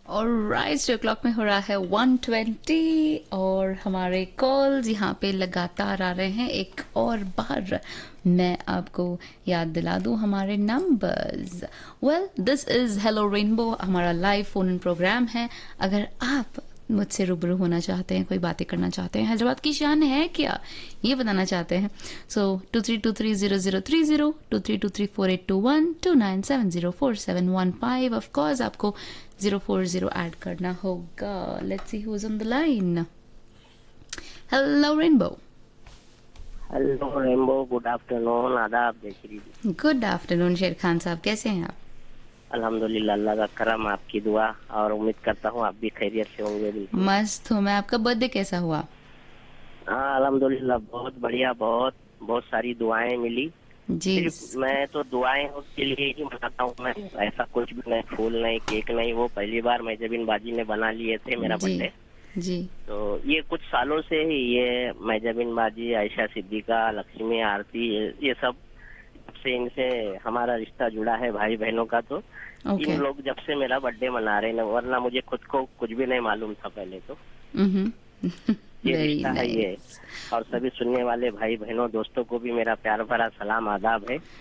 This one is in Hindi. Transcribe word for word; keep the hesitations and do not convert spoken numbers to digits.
ऑलराइट, स्टूडियो क्लॉक में हो रहा है वन ट्वेंटी और हमारे कॉल्स यहाँ पे लगातार आ रहे हैं। एक और बार मैं आपको याद दिला दूं हमारे numbers. Well, this is hello rainbow, हमारा लाइव फोन इन प्रोग्राम है। अगर आप मुझसे रूबरू होना चाहते हैं, कोई बातें करना चाहते हैं, हैदराबाद की शान है क्या, ये बताना चाहते हैं, सो to three to three zero zero three zero to three to three four eight to one two nine seven zero four seven one five. Of course आपको जीरो फोर जीरो ऐड करना होगा। Let's see who is on the line. Hello rainbow. Hello Rambo, good afternoon, आदाब जयश्री जी। गुड आफ्टरनून शेर खान साहब, कैसे हैं आप? अल्हम्दुलिल्लाह, अल्लाह का करम, आपकी दुआ, और उम्मीद करता हूँ आप भी खैरियत से होंगे। बिल्कुल। मस्त हूँ मैं। आपका बर्थडे कैसा हुआ? हाँ, अल्हम्दुलिल्लाह, बहुत बढ़िया, बहुत बहुत सारी दुआएं मिली। जी। सिर्फ मैं तो दुआएं उसके लिए ही मनाता हूँ। मैं ऐसा कुछ भी नहीं, फूल नहीं, केक नहीं। वो पहली बार मैजबिन बाजी ने बना लिए थे मेरा जी। बर्थडे। जी। तो ये कुछ सालों से ही ये मैजबिन बाजी, आयशा सिद्दीका, लक्ष्मी आरती, ये, ये सब से इनसे हमारा रिश्ता जुड़ा है, भाई बहनों का। तो इन ओके। लोग जब से मेरा बर्थडे मना रहे हैं, वरना मुझे खुद को कुछ भी नहीं मालूम था पहले। तो ये वेरी रिश्ता है ये। नाइस। और सभी सुनने वाले भाई बहनों दोस्तों को भी मेरा प्यार भरा सलाम आदाब है।